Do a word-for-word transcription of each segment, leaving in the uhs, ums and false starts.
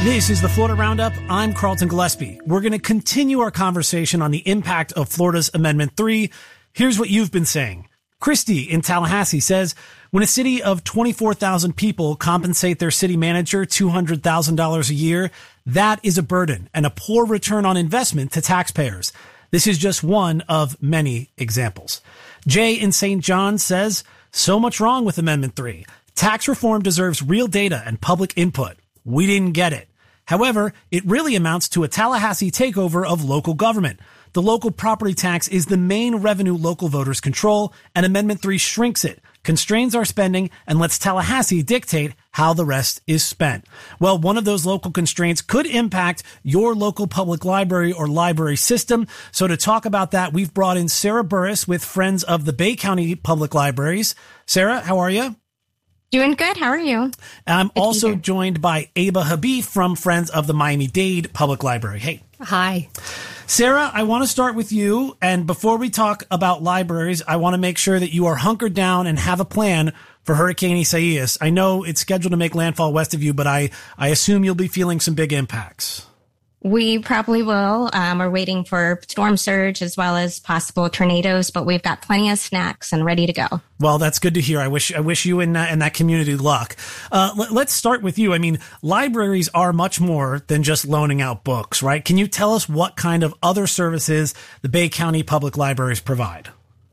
This is the Florida Roundup. I'm Carlton Gillespie. We're going to continue our conversation on the impact of Florida's Amendment three. Here's what you've been saying. Christy in Tallahassee says, when a city of twenty-four thousand people compensate their city manager two hundred thousand dollars a year, that is a burden and a poor return on investment to taxpayers. This is just one of many examples. Jay in Saint John says, so much wrong with Amendment three. Tax reform deserves real data and public input. We didn't get it. However, it really amounts to a Tallahassee takeover of local government. The local property tax is the main revenue local voters control, and Amendment three shrinks it, constrains our spending, and lets Tallahassee dictate how the rest is spent. Well, one of those local constraints could impact your local public library or library system. So to talk about that, we've brought in Sarah Burris with Friends of the Bay County Public Libraries. Sarah, how are you? Doing good. How are you? I'm good also joined by Aba Habib from Friends of the Miami-Dade Public Library. Hey. Hi. Sarah, I want to start with you. And before we talk about libraries, I want to make sure that you are hunkered down and have a plan for Hurricane Isaias. I know it's scheduled to make landfall west of you, but I, I assume you'll be feeling some big impacts. We probably will. Um, we're waiting for storm surge as well as possible tornadoes, but we've got plenty of snacks and ready to go. Well, that's good to hear. I wish I wish you and, uh, and that community luck. Uh, let, let's start with you. I mean, libraries are much more than just loaning out books, right? Can you tell us what kind of other services the Bay County Public Libraries provide?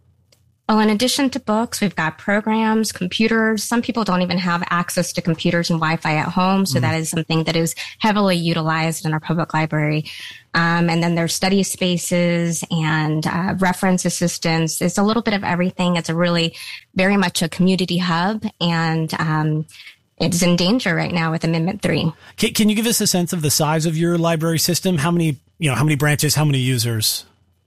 Well, in addition to books, we've got programs, computers. Some people don't even have access to computers and Wi-Fi at home. So mm. that is something that is heavily utilized in our public library. Um, and then there's study spaces and uh, reference assistance. It's a little bit of everything. It's a really very much a community hub. And um, it's in danger right now with Amendment three. Can, can you give us a sense of the size of your library system? How many, you know, how many branches, how many users?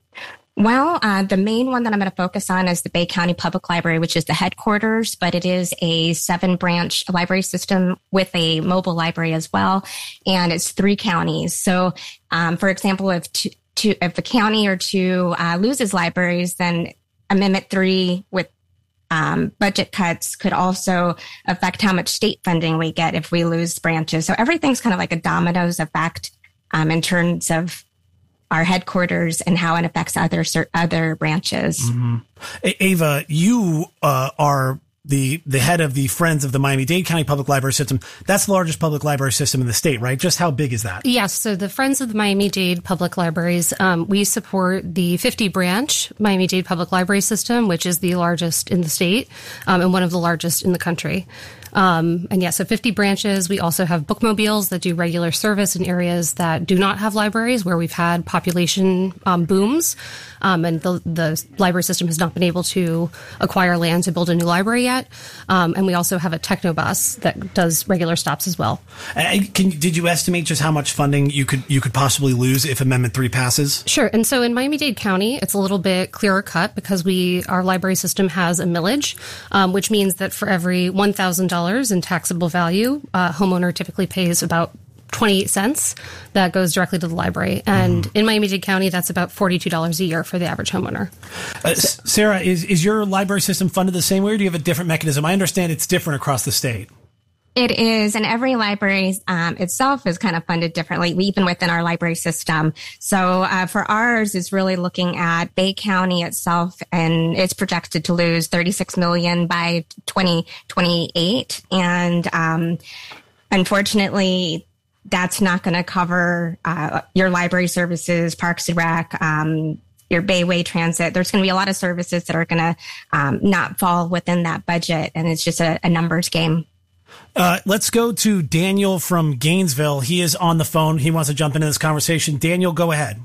Well, uh, the main one that I'm going to focus on is the Bay County Public Library, which is the headquarters, but it is a seven branch library system with a mobile library as well. And it's three counties. So, um, for example, if two, two, if a county or two uh, loses libraries, then Amendment three with um, budget cuts could also affect how much state funding we get if we lose branches. So everything's kind of like a dominoes effect um, in terms of our headquarters and how it affects other other branches. Mm-hmm. Ava, you uh, are the the head of the Friends of the Miami-Dade County Public Library System. That's the largest public library system in the state, right? Just how big is that? Yes. So the Friends of the Miami-Dade Public Libraries, um, we support the fifty branch Miami-Dade Public Library System, which is the largest in the state um, and one of the largest in the country. Um, and yeah, so fifty branches. We also have bookmobiles that do regular service in areas that do not have libraries where we've had population um, booms. Um, and the, the library system has not been able to acquire land to build a new library yet. Um, and we also have a technobus that does regular stops as well. Uh, can, did you estimate just how much funding you could you could possibly lose if Amendment three passes? Sure. And so in Miami-Dade County, it's a little bit clearer cut because we our library system has a millage, um, which means that for every one thousand dollars in taxable value, a homeowner typically pays about twenty-eight cents that goes directly to the library. And mm. in Miami-Dade County, that's about forty-two dollars a year for the average homeowner. Uh, so, Sarah, is, is your library system funded the same way, or do you have a different mechanism? I understand it's different across the state. It is, and every library um, itself is kind of funded differently, even within our library system. So uh, for ours, is really looking at Bay County itself, and it's projected to lose thirty-six million dollars by twenty twenty-eight. And um, unfortunately, that's not going to cover uh, your library services, Parks and Rec, um, your Bayway Transit. There's going to be a lot of services that are going to um, not fall within that budget, and it's just a, a numbers game. Uh, let's go to Daniel from Gainesville. He is on the phone. He wants to jump into this conversation. Daniel, go ahead.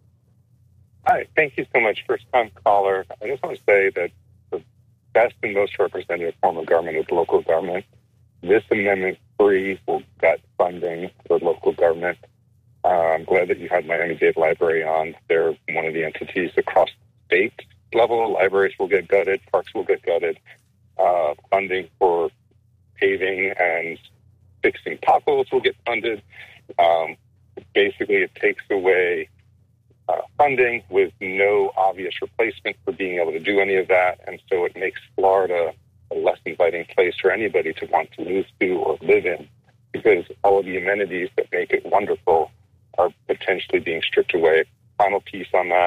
Hi, thank you so much. First time caller. I just want to say that the best and most representative form of government is local government. This Amendment three will gut funding for local government. Uh, I'm glad that you had Miami-Dade Library on. They're one of the entities across the state level. Libraries will get gutted. Parks will get gutted. Uh, funding for paving and fixing potholes will get funded. Um, basically, it takes away uh, funding with no obvious replacement for being able to do any of that. And so it makes Florida a less inviting place for anybody to want to move to or live in. because all of the amenities that make it wonderful are potentially being stripped away. Final piece on that,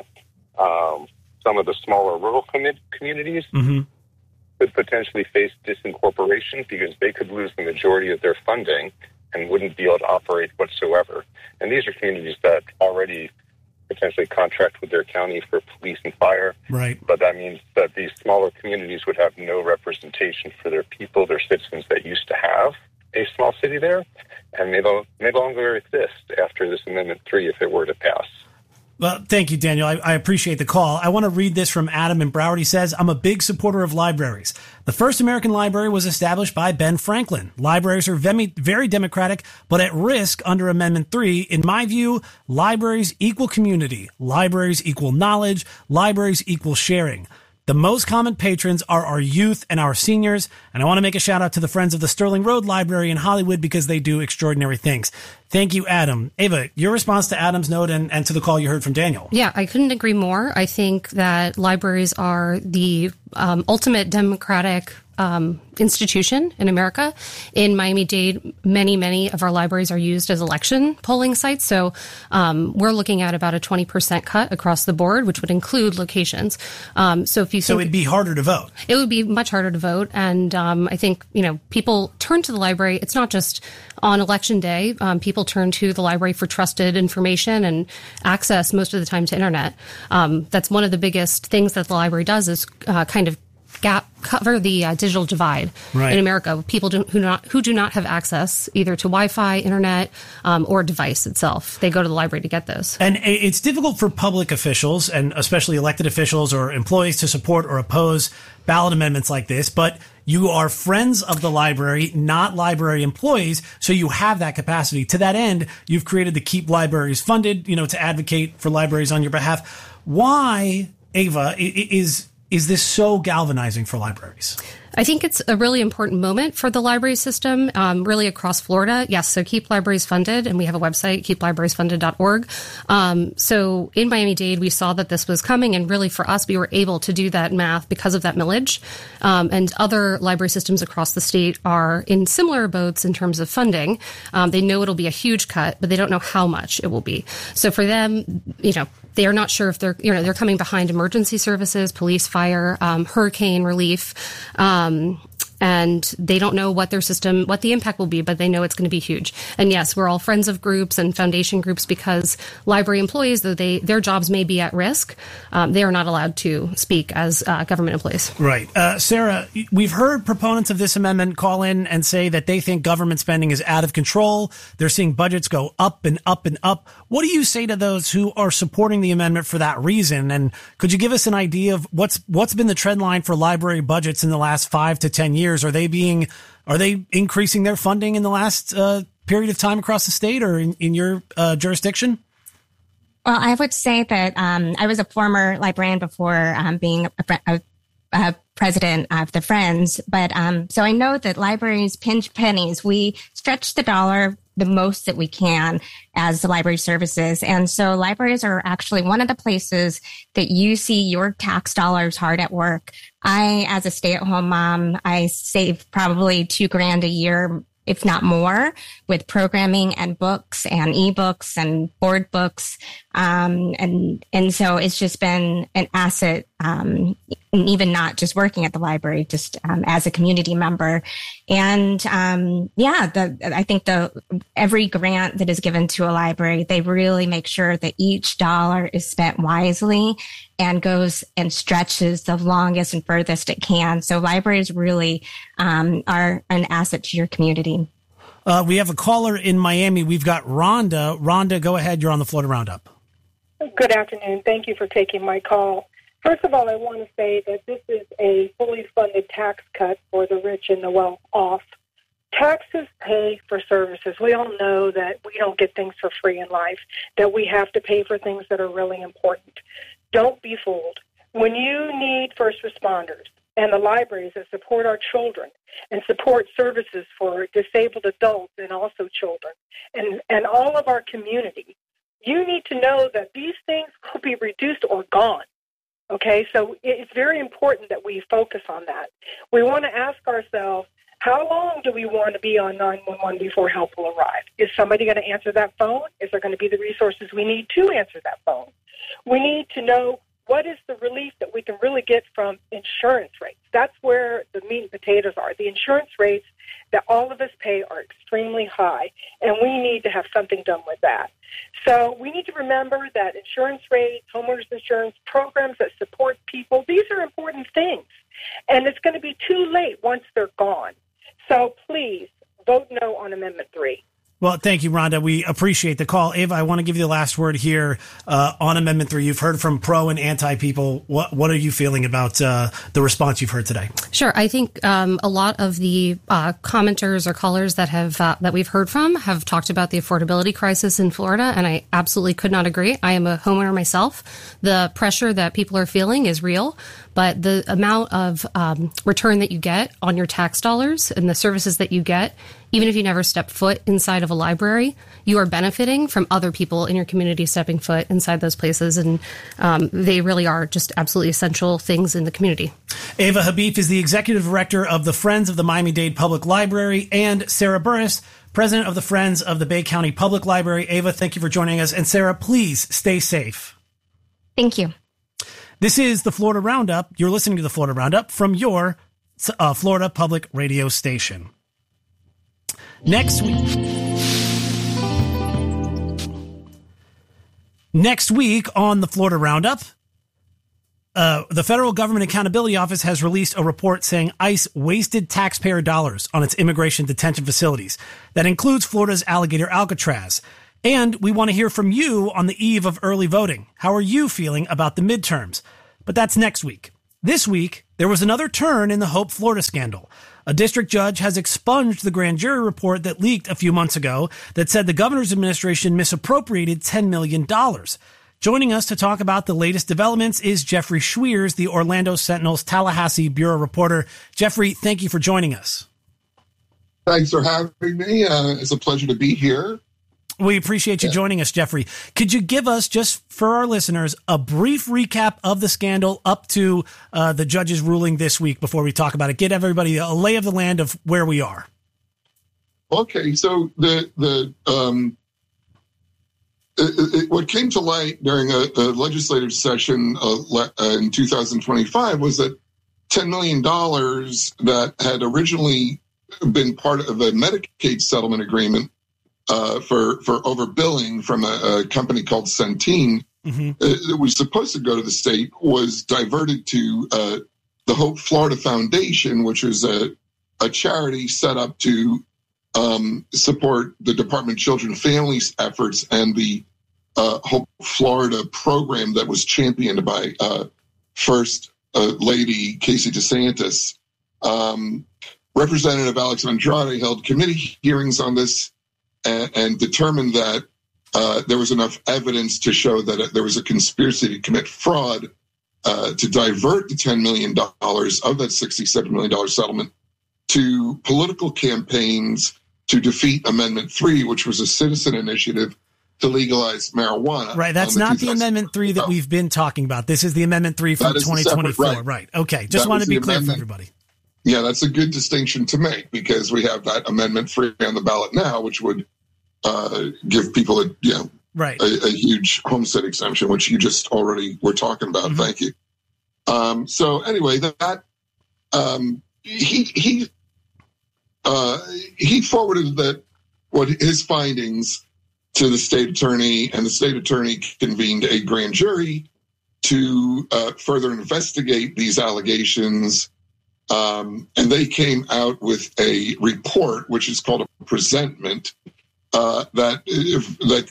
um, some of the smaller rural com- communities mm-hmm. could potentially face disincorporation because they could lose the majority of their funding and wouldn't be able to operate whatsoever. And these are communities that already potentially contract with their county for police and fire. Right. But that means that these smaller communities would have no representation for their people, their citizens that used to have a small city there, and may no, may no longer exist after this Amendment three if it were to pass. Well, thank you, Daniel. I, I appreciate the call. I want to read this from Adam in Broward. He says, I'm a big supporter of libraries. The first American library was established by Ben Franklin. Libraries are very, very democratic, but at risk under Amendment three. In my view, libraries equal community. Libraries equal knowledge. Libraries equal sharing. The most common patrons are our youth and our seniors. And I want to make a shout out to the Friends of the Sterling Road Library in Hollywood because they do extraordinary things. Thank you, Adam. Ava, your response to Adam's note and, and to the call you heard from Daniel. Yeah, I couldn't agree more. I think that libraries are the um, ultimate democratic um, institution in America. In Miami-Dade, many, many of our libraries are used as election polling sites. So um, we're looking at about a twenty percent cut across the board, which would include locations. Um, so if you so think, it'd be harder to vote. It would be much harder to vote. And um, I think, you know, people turn to the library. It's not just on election day. Um, people turn to the library for trusted information and access most of the time to internet. Um, that's one of the biggest things that the library does is uh, kind of gap cover the uh, digital divide right. in America. People do, who not who do not have access either to Wi-Fi, internet, um, or device itself. They go to the library to get those. And it's difficult for public officials, and especially elected officials or employees, to support or oppose ballot amendments like this. But you are friends of the library, not library employees, so you have that capacity. To that end, you've created the Keep Libraries Funded, you know, to advocate for libraries on your behalf. Why, Ava, is is this so galvanizing for libraries? I think it's a really important moment for the library system, um, really across Florida. Yes, so Keep Libraries Funded, and we have a website, keep libraries funded dot org. Um, so in Miami-Dade, we saw that this was coming, and really for us, we were able to do that math because of that millage. Um, and other library systems across the state are in similar boats in terms of funding. Um, they know it'll be a huge cut, but they don't know how much it will be. So for them, you know, they are not sure if they're, you know, they're coming behind emergency services, police, fire, um, hurricane relief, um, and they don't know what their system, what the impact will be, but they know it's going to be huge. And yes, we're all friends of groups and foundation groups because library employees, though they their jobs may be at risk, um, they are not allowed to speak as uh, government employees. Right. Uh, Sarah, we've heard proponents of this amendment call in and say that they think government spending is out of control. They're seeing budgets go up and up and up. What do you say to those who are supporting the amendment for that reason? And could you give us an idea of what's what's been the trend line for library budgets in the last five to ten years? Are they being, are they increasing their funding in the last uh, period of time across the state or in, in your uh, jurisdiction? Well, I would say that um, I was a former librarian before um, being a, a, a president of the Friends. But um, so I know that libraries pinch pennies. We stretch the dollar the most that we can as the library services. And so libraries are actually one of the places that you see your tax dollars hard at work. I, as a stay-at-home mom, I save probably two grand a year, if not more, with programming and books and ebooks and board books. Um, and, and so it's just been an asset, um, and even not just working at the library, just, um, as a community member. And, um, yeah, the, I think the, every grant that is given to a library, they really make sure that each dollar is spent wisely and goes and stretches the longest and furthest it can. So libraries really, um, are an asset to your community. Uh, we have a caller in Miami. We've got Rhonda. Rhonda, go ahead. You're on the Florida Roundup. Good afternoon. Thank you for taking my call. First of all, I want to say that this is a fully funded tax cut for the rich and the well-off. Taxes pay for services. We all know that we don't get things for free in life, that we have to pay for things that are really important. Don't be fooled. When you need first responders and the libraries that support our children and support services for disabled adults and also children and, and all of our community, you need to know that these things could be reduced or gone. Okay, so it's very important that we focus on that. We want to ask ourselves, How long do we want to be on nine one one before help will arrive? Is somebody going to answer that phone? Is there going to be the resources we need to answer that phone? We need to know what is the relief that we can really get from insurance rates. That's where the meat and potatoes are. The insurance rates that all of us pay are extremely high, and we need to have something done with that. So we need to remember that insurance rates, homeowners insurance, programs that support people, these are important things. And it's going to be too late once they're gone. So please vote no on Amendment three. Well, thank you, Rhonda. We appreciate the call. Ava, I want to give you the last word here uh, on Amendment three. You've heard from pro and anti people. What what are you feeling about uh, the response you've heard today? Sure. I think um, a lot of the uh, commenters or callers that have uh, that we've heard from have talked about the affordability crisis in Florida, and I absolutely could not agree. I am a homeowner myself. The pressure that people are feeling is real, but the amount of um, return that you get on your tax dollars and the services that you get, even if you never step foot inside of a library, you are benefiting from other people in your community stepping foot inside those places. And um, they really are just absolutely essential things in the community. Ava Habib is the executive director of the Friends of the Miami-Dade Public Library, and Sarah Burris, president of the Friends of the Bay County Public Library. Ava, thank you for joining us. And Sarah, please stay safe. Thank you. This is the Florida Roundup. You're listening to the Florida Roundup from your uh, Florida Public Radio station. Next week, next week on the Florida Roundup, uh, the Federal Government Accountability Office has released a report saying ICE wasted taxpayer dollars on its immigration detention facilities. That includes Florida's Alligator Alcatraz. And we want to hear from you on the eve of early voting. How are you feeling about the midterms? But that's next week. This week, there was another turn in the Hope Florida scandal. A district judge has expunged the grand jury report that leaked a few months ago that said the governor's administration misappropriated ten million dollars. Joining us to talk about the latest developments is Jeffrey Schwiers, the Orlando Sentinel's Tallahassee bureau reporter. Jeffrey, thank you for joining us. Thanks for having me. Uh, it's a pleasure to be here. We appreciate you joining us, Jeffrey. Could you give us, just for our listeners, a brief recap of the scandal up to uh, the judge's ruling this week before we talk about it? Get everybody a lay of the land of where we are. Okay, so the the um, it, it, what came to light during a, a legislative session uh, le- uh, in two thousand twenty-five was that ten million dollars that had originally been part of a Medicaid settlement agreement Uh, for for overbilling from a, a company called Centene, mm-hmm. uh, it was supposed to go to the state, was diverted to uh, the Hope Florida Foundation, which is a, a charity set up to um, support the Department of Children and Families efforts and the uh, Hope Florida program that was championed by uh, First uh, Lady Casey DeSantis. Um, Representative Alex Andrade held committee hearings on this and, and determined that uh, there was enough evidence to show that uh, there was a conspiracy to commit fraud uh, to divert the ten million dollars of that sixty-seven million dollars settlement to political campaigns to defeat Amendment three, which was a citizen initiative to legalize marijuana. Right. That's the not the Amendment three that we've been talking about. This is the Amendment three from twenty twenty-four. Separate, right. right. Okay. Just wanted to be clear for everybody. Yeah, that's a good distinction to make because we have that Amendment three on the ballot now, which would uh, give people a, you know, right. a, a huge homestead exemption, which you just already were talking about. Mm-hmm. Thank you. Um, so anyway, that um, he he uh, he forwarded that what his findings to the state attorney, and the state attorney convened a grand jury to uh, further investigate these allegations. Um, and they came out with a report, which is called a presentment, uh, that if, that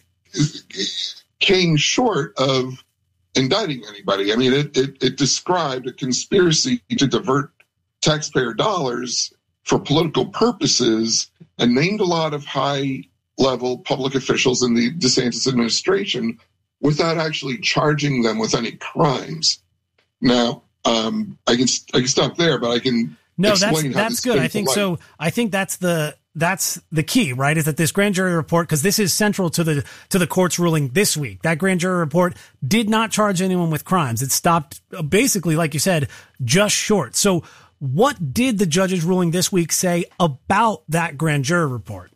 came short of indicting anybody. I mean, it, it, it described a conspiracy to divert taxpayer dollars for political purposes and named a lot of high-level public officials in the DeSantis administration without actually charging them with any crimes. Now, Um, I can I can stop there, but I can no. Explain that's that's good. I think so. I think that's the that's the key, right? Is that this grand jury report, because this is central to the to the court's ruling this week. That grand jury report did not charge anyone with crimes. It stopped basically, like you said, just short. So What did the judge's ruling this week say about that grand jury report?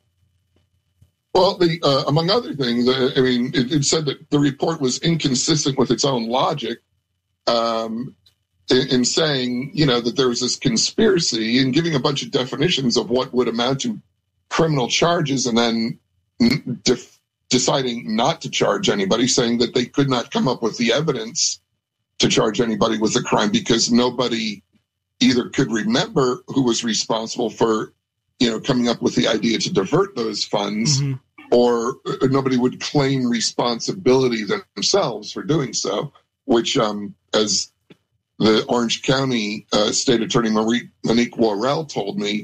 Well, the, uh, among other things, uh, I mean, it, it said that the report was inconsistent with its own logic um, in, in saying, you know, that there was this conspiracy and giving a bunch of definitions of what would amount to criminal charges and then def- deciding not to charge anybody, saying that they could not come up with the evidence to charge anybody with a crime because nobody either could remember who was responsible for, you know, coming up with the idea to divert those funds, mm-hmm. or uh, nobody would claim responsibility themselves for doing so, which, um, as the Orange County uh, State Attorney Marie, Monique Worrell told me,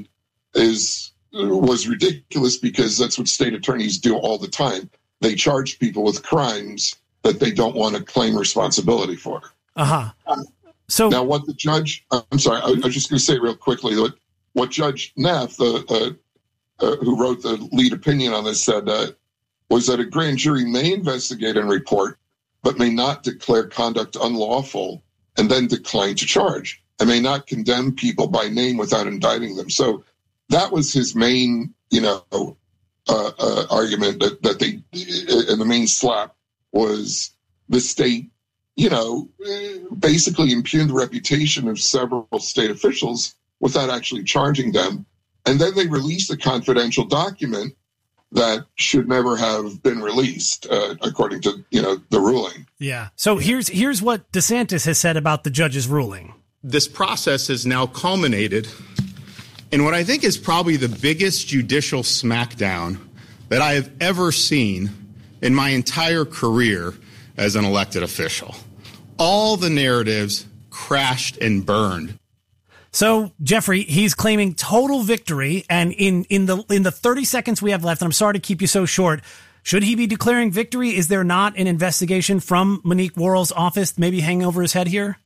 is was ridiculous because that's what state attorneys do all the time. They charge people with crimes that they don't want to claim responsibility for. Uh-huh. So now what the judge, I'm sorry, I, I was just going to say real quickly that what Judge Neff, the, uh, uh, who wrote the lead opinion on this, said uh, was that a grand jury may investigate and report, but may not declare conduct unlawful and then decline to charge, and may not condemn people by name without indicting them. So that was his main, you know, uh, uh, argument that, that they, and the main slap was the state, you know, basically impugned the reputation of several state officials without actually charging them. And then they released a confidential document that should never have been released, uh, according to, you know, the ruling. Yeah. So here's here's what DeSantis has said about the judge's ruling. This process has now culminated in what I think is probably the biggest judicial smackdown that I have ever seen in my entire career as an elected official. All the narratives crashed and burned. So, Jeffrey, he's claiming total victory, and in, in the in the thirty seconds we have left, and I'm sorry to keep you so short, should he be declaring victory? Is there not an investigation from Monique Worrell's office maybe hanging over his head here?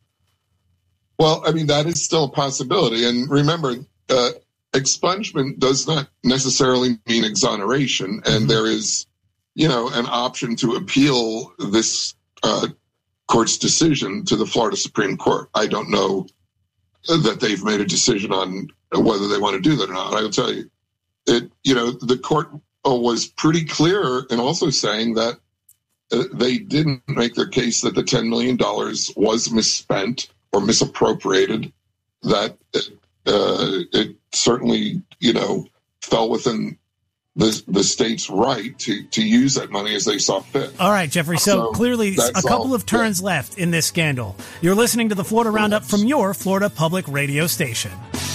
Well, I mean, that is still a possibility. And remember, uh, expungement does not necessarily mean exoneration, and there is, you know, an option to appeal this uh, court's decision to the Florida Supreme Court. I don't know that they've made a decision on whether they want to do that or not. I will tell you, it, you know, the court was pretty clear in also saying that uh, they didn't make their case that the ten million dollars was misspent or misappropriated, that it, uh, it certainly, you know, fell within the the state's right to, to use that money as they saw fit. All right, Jeffrey. So, so clearly a couple all, of turns yeah. left in this scandal. You're listening to the Florida Roundup from your Florida Public Radio station.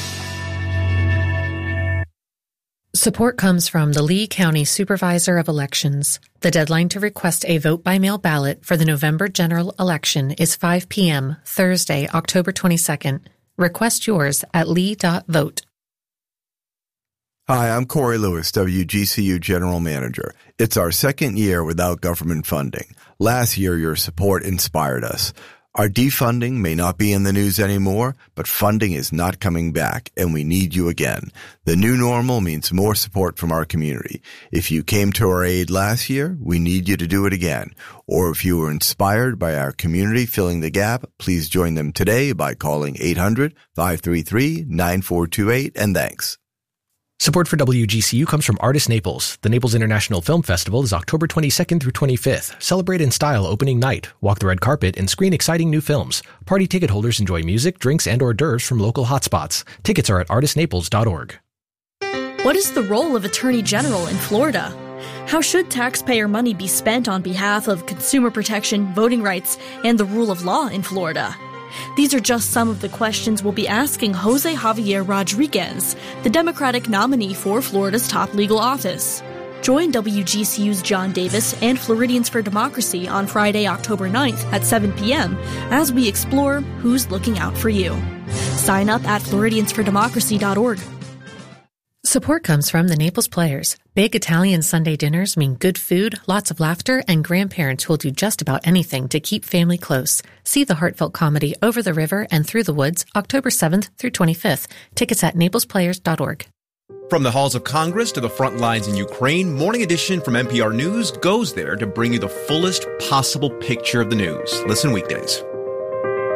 Support comes from the Lee County Supervisor of Elections. The deadline to request a vote-by-mail ballot for the November general election is five p.m. Thursday, October twenty-second. Request yours at lee dot vote. Hi, I'm Corey Lewis, W G C U General Manager. It's our second year without government funding. Last year, your support inspired us. Our defunding may not be in the news anymore, but funding is not coming back, and we need you again. The new normal means more support from our community. If you came to our aid last year, we need you to do it again. Or if you were inspired by our community filling the gap, please join them today by calling eight hundred, five three three, nine four two eight, and thanks. Support for W G C U comes from Artist Naples. The Naples International Film Festival is October twenty-second through twenty-fifth. Celebrate in style opening night, walk the red carpet, and screen exciting new films. Party ticket holders enjoy music, drinks, and hors d'oeuvres from local hotspots. Tickets are at artist naples dot org. What is the role of Attorney General in Florida? How should taxpayer money be spent on behalf of consumer protection, voting rights, and the rule of law in Florida? These are just some of the questions we'll be asking Jose Javier Rodriguez, the Democratic nominee for Florida's top legal office. Join W G C U's John Davis and Floridians for Democracy on Friday, October ninth at seven p.m. as we explore who's looking out for you. Sign up at floridians for democracy dot org. Support comes from the Naples Players. Big Italian Sunday dinners mean good food, lots of laughter, and grandparents who will do just about anything to keep family close. See the heartfelt comedy Over the River and Through the Woods, October seventh through twenty-fifth. Tickets at naples players dot org. From the halls of Congress to the front lines in Ukraine, Morning Edition from N P R News goes there to bring you the fullest possible picture of the news. Listen weekdays.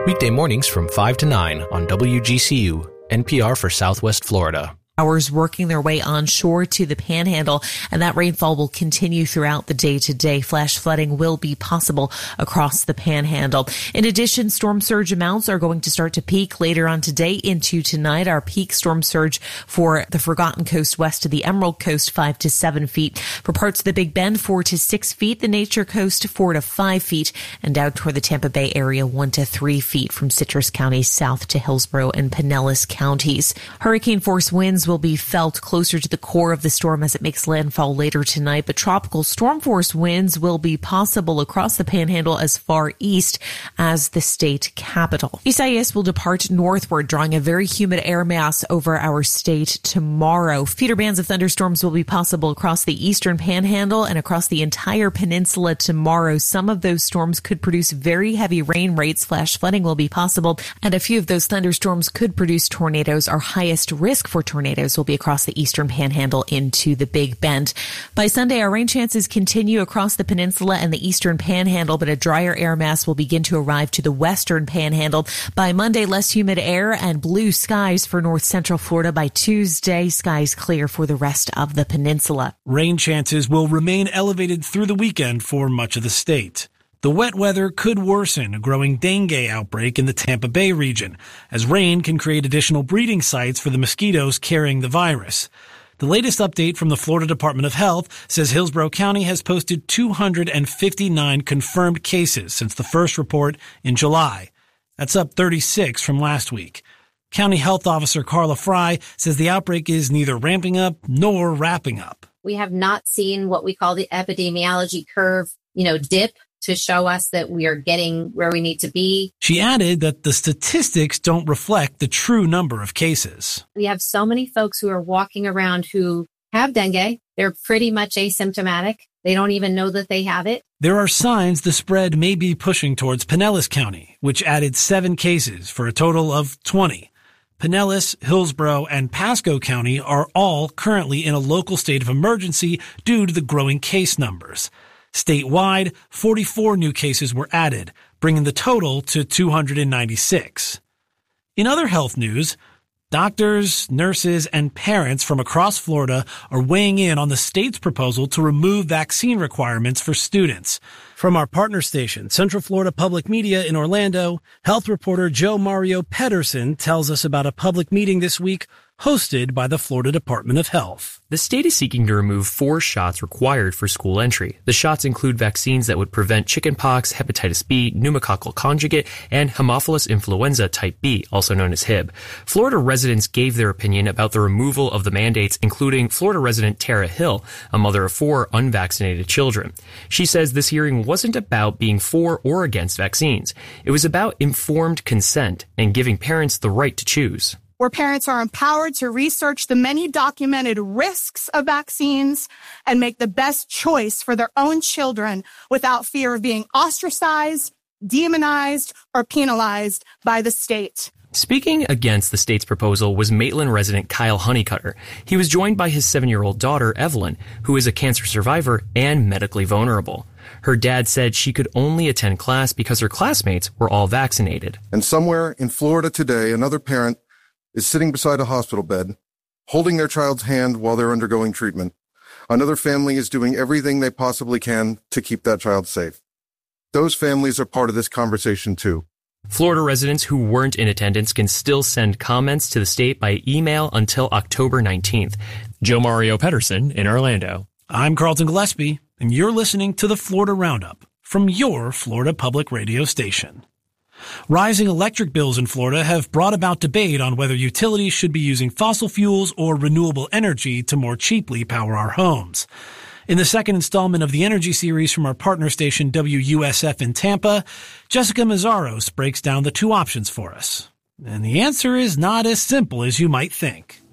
Weekday mornings from five to nine on W G C U, N P R for Southwest Florida. Hours working their way onshore to the Panhandle, and that rainfall will continue throughout the day today. Flash flooding will be possible across the Panhandle. In addition, storm surge amounts are going to start to peak later on today into tonight. Our peak storm surge for the Forgotten Coast west of the Emerald Coast, five to seven feet. For parts of the Big Bend, four to six feet. The Nature Coast, four to five feet. And down toward the Tampa Bay area, one to three feet from Citrus County south to Hillsborough and Pinellas counties. Hurricane force winds will be felt closer to the core of the storm as it makes landfall later tonight, but tropical storm force winds will be possible across the Panhandle as far east as the state capital. Isaias will depart northward, drawing a very humid air mass over our state tomorrow. Feeder bands of thunderstorms will be possible across the eastern Panhandle and across the entire peninsula tomorrow. Some of those storms could produce very heavy rain rates. Flash flooding will be possible, and a few of those thunderstorms could produce tornadoes. Our highest risk for tornadoes will be across the eastern Panhandle into the Big Bend. By Sunday, our rain chances continue across the peninsula and the eastern Panhandle, but a drier air mass will begin to arrive to the western Panhandle. By Monday, less humid air and blue skies for north central Florida. By Tuesday, skies clear for the rest of the peninsula. Rain chances will remain elevated through the weekend for much of the state. The wet weather could worsen a growing dengue outbreak in the Tampa Bay region, as rain can create additional breeding sites for the mosquitoes carrying the virus. The latest update from the Florida Department of Health says Hillsborough County has posted two hundred fifty-nine confirmed cases since the first report in July. That's up thirty-six from last week. County Health Officer Carla Fry says the outbreak is neither ramping up nor wrapping up. We have not seen what we call the epidemiology curve, you know, dip to show us that we are getting where we need to be. She added that the statistics don't reflect the true number of cases. We have so many folks who are walking around who have dengue. They're pretty much asymptomatic. They don't even know that they have it. There are signs the spread may be pushing towards Pinellas County, which added seven cases for a total of twenty. Pinellas, Hillsborough, and Pasco County are all currently in a local state of emergency due to the growing case numbers. Statewide, forty-four new cases were added, bringing the total to two hundred ninety-six. In other health news, doctors, nurses, and parents from across Florida are weighing in on the state's proposal to remove vaccine requirements for students. From our partner station, Central Florida Public Media in Orlando, health reporter Joe Mario Pedersen tells us about a public meeting this week hosted by the Florida Department of Health. The state is seeking to remove four shots required for school entry. The shots include vaccines that would prevent chickenpox, hepatitis B, pneumococcal conjugate, and Haemophilus influenza type B, also known as H I B. Florida residents gave their opinion about the removal of the mandates, including Florida resident Tara Hill, a mother of four unvaccinated children. She says this hearing wasn't about being for or against vaccines. It was about informed consent and giving parents the right to choose, where parents are empowered to research the many documented risks of vaccines and make the best choice for their own children without fear of being ostracized, demonized, or penalized by the state. Speaking against the state's proposal was Maitland resident Kyle Honeycutter. He was joined by his seven-year-old daughter, Evelyn, who is a cancer survivor and medically vulnerable. Her dad said she could only attend class because her classmates were all vaccinated. And somewhere in Florida today, another parent is sitting beside a hospital bed, holding their child's hand while they're undergoing treatment. Another family is doing everything they possibly can to keep that child safe. Those families are part of this conversation too. Florida residents who weren't in attendance can still send comments to the state by email until October nineteenth. Joe Mario Pedersen in Orlando. I'm Carlton Gillespie, and you're listening to the Florida Roundup from your Florida Public Radio station. Rising electric bills in Florida have brought about debate on whether utilities should be using fossil fuels or renewable energy to more cheaply power our homes. In the second installment of the Energy Series from our partner station W U S F in Tampa, Jessica Mazzaros breaks down the two options for us. And the answer is not as simple as you might think.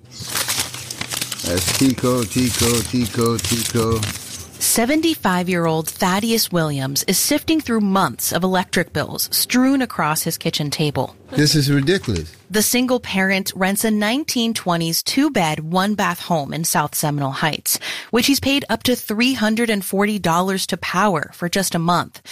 That's Tico, Tico, Tico, Tico. seventy-five-year-old Thaddeus Williams is sifting through months of electric bills strewn across his kitchen table. This is ridiculous. The single parent rents a nineteen twenties two-bed, one-bath home in South Seminole Heights, which he's paid up to three hundred forty dollars to power for just a month.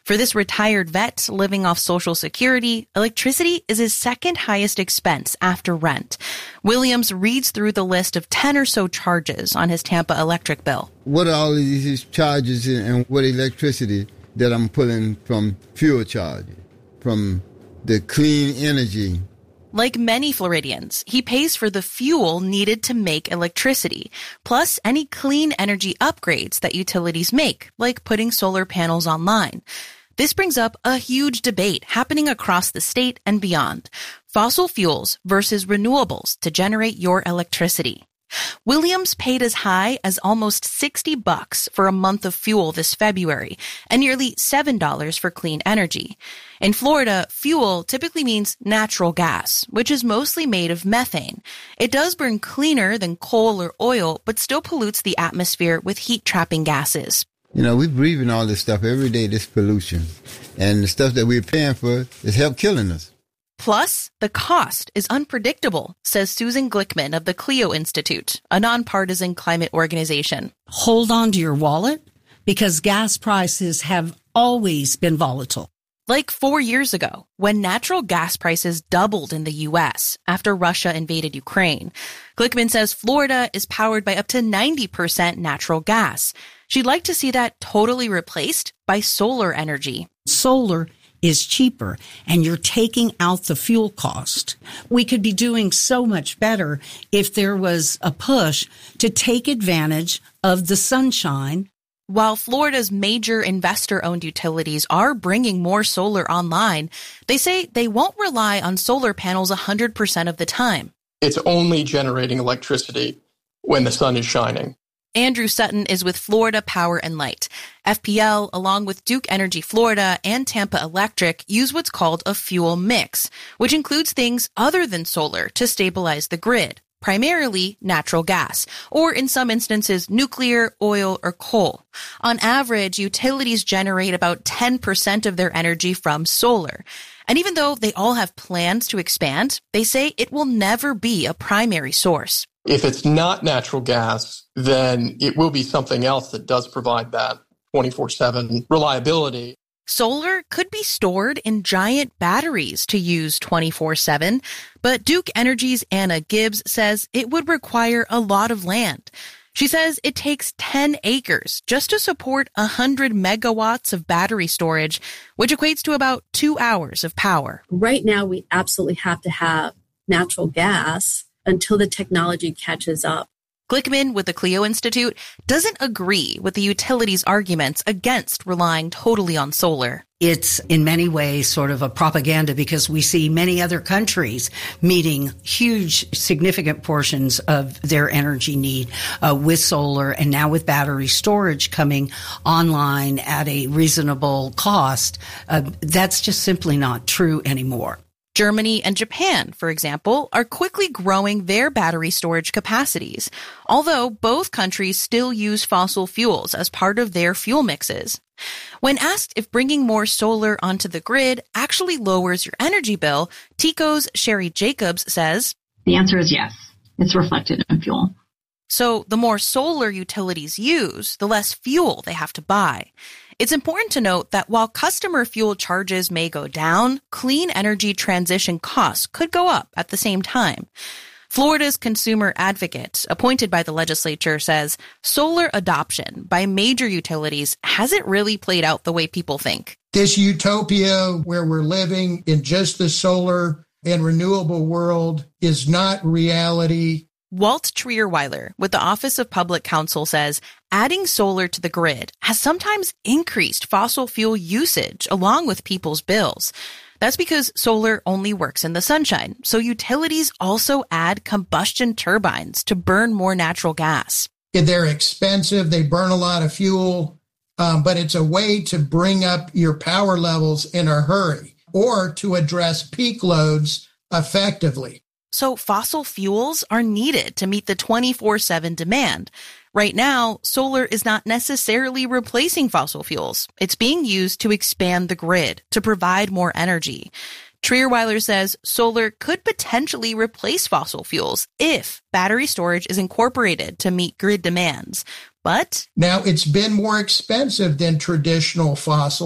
For this retired vet living off Social Security, electricity is his second highest expense after rent. Williams reads through the list of ten or so charges on his Tampa electric bill. What are all of these charges and what electricity that I'm pulling from fuel charges, from the clean energy? Like many Floridians, he pays for the fuel needed to make electricity, plus any clean energy upgrades that utilities make, like putting solar panels online. This brings up a huge debate happening across the state and beyond. Fossil fuels versus renewables to generate your electricity. Williams paid as high as almost sixty bucks for a month of fuel this February and nearly seven dollars for clean energy. In Florida, fuel typically means natural gas, which is mostly made of methane. It does burn cleaner than coal or oil, but still pollutes the atmosphere with heat-trapping gases. You know, we're breathing all this stuff every day, this pollution. And the stuff that we're paying for is help killing us. Plus, the cost is unpredictable, says Susan Glickman of the Clio Institute, a nonpartisan climate organization. Hold on to your wallet because gas prices have always been volatile. Like four years ago, when natural gas prices doubled in the U S after Russia invaded Ukraine. Glickman says Florida is powered by up to ninety percent natural gas. She'd like to see that totally replaced by solar energy. Solar is cheaper, and you're taking out the fuel cost. We could be doing so much better if there was a push to take advantage of the sunshine. While Florida's major investor-owned utilities are bringing more solar online, they say they won't rely on solar panels one hundred percent of the time. It's only generating electricity when the sun is shining. Andrew Sutton is with Florida Power and Light. F P L, along with Duke Energy Florida and Tampa Electric, use what's called a fuel mix, which includes things other than solar to stabilize the grid, primarily natural gas, or in some instances, nuclear, oil, or coal. On average, utilities generate about ten percent of their energy from solar. And even though they all have plans to expand, they say it will never be a primary source. If it's not natural gas, then it will be something else that does provide that twenty-four seven reliability. Solar could be stored in giant batteries to use twenty-four seven, but Duke Energy's Anna Gibbs says it would require a lot of land. She says it takes ten acres just to support one hundred megawatts of battery storage, which equates to about two hours of power. Right now, we absolutely have to have natural gas until the technology catches up. Glickman with the Clio Institute doesn't agree with the utilities' arguments against relying totally on solar. It's in many ways sort of a propaganda because we see many other countries meeting huge, significant portions of their energy need uh, with solar and now with battery storage coming online at a reasonable cost. Uh, that's just simply not true anymore. Germany and Japan, for example, are quickly growing their battery storage capacities, although both countries still use fossil fuels as part of their fuel mixes. When asked if bringing more solar onto the grid actually lowers your energy bill, TECO's Sherry Jacobs says, the answer is yes. It's reflected in fuel. So the more solar utilities use, the less fuel they have to buy. It's important to note that while customer fuel charges may go down, clean energy transition costs could go up at the same time. Florida's consumer advocate, appointed by the legislature, says solar adoption by major utilities hasn't really played out the way people think. This utopia where we're living in just the solar and renewable world is not reality. Walt Trierweiler with the Office of Public Counsel says adding solar to the grid has sometimes increased fossil fuel usage along with people's bills. That's because solar only works in the sunshine, so utilities also add combustion turbines to burn more natural gas. They're expensive, they burn a lot of fuel, um, but it's a way to bring up your power levels in a hurry or to address peak loads effectively. So fossil fuels are needed to meet the twenty-four seven demand. Right now, solar is not necessarily replacing fossil fuels. It's being used to expand the grid, to provide more energy. Trierweiler says solar could potentially replace fossil fuels if battery storage is incorporated to meet grid demands. But now it's been more expensive than traditional fossil.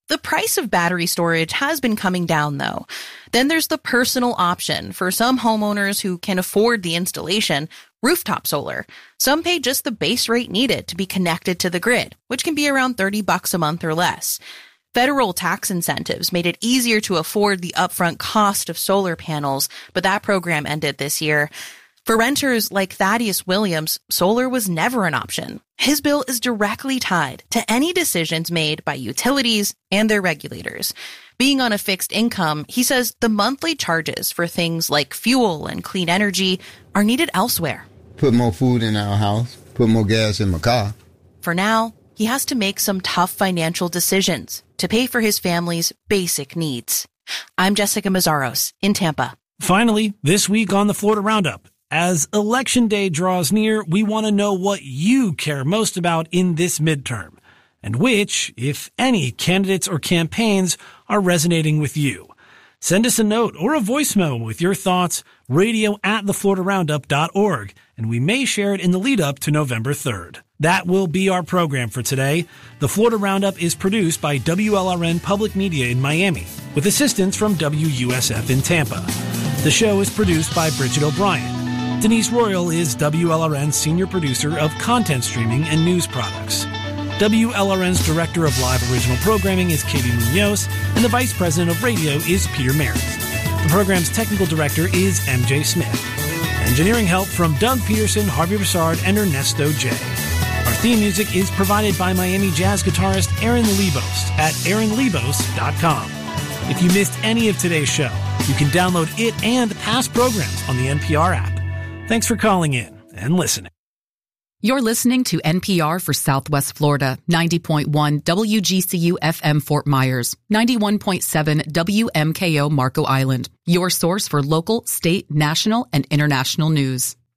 The price of battery storage has been coming down, though. Then there's the personal option for some homeowners who can afford the installation, rooftop solar. Some pay just the base rate needed to be connected to the grid, which can be around thirty bucks a month or less. Federal tax incentives made it easier to afford the upfront cost of solar panels, but that program ended this year. For renters like Thaddeus Williams, solar was never an option. His bill is directly tied to any decisions made by utilities and their regulators. Being on a fixed income, he says the monthly charges for things like fuel and clean energy are needed elsewhere. Put more food in our house, put more gas in my car. For now, he has to make some tough financial decisions to pay for his family's basic needs. I'm Jessica Mazzaros in Tampa. Finally, this week on the Florida Roundup, as Election Day draws near, we want to know what you care most about in this midterm, and which, if any, candidates or campaigns are resonating with you. Send us a note or a voice memo with your thoughts, radio at the florida roundup dot org, and we may share it in the lead up to November third. That will be our program for today. The Florida Roundup is produced by W L R N Public Media in Miami, with assistance from W U S F in Tampa. The show is produced by Bridget O'Brien. Denise Royal is W L R N's senior producer of content streaming and news products. W L R N's director of live original programming is Katie Munoz, and the vice president of radio is Peter Meredith. The program's technical director is M J Smith. Engineering help from Doug Peterson, Harvey Broussard, and Ernesto J. Our theme music is provided by Miami jazz guitarist Aaron Lebos at aaron lebos dot com. If you missed any of today's show, you can download it and past programs on the N P R app. Thanks for calling in and listening. You're listening to N P R for Southwest Florida, ninety point one W G C U F M Fort Myers, ninety-one point seven W M K O Marco Island, your source for local, state, national, and international news.